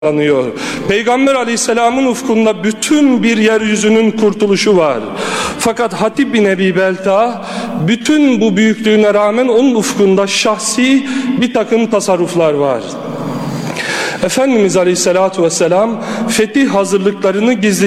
anıyor. Peygamber Aleyhisselam'ın ufkunda bütün bir yeryüzünün kurtuluşu var. Fakat Hatib bin Ebi Belta bütün bu büyüklüğüne rağmen onun ufkunda şahsi bir takım tasarruflar var. Efendimiz Aleyhisselatü Vesselam fetih hazırlıklarını gizli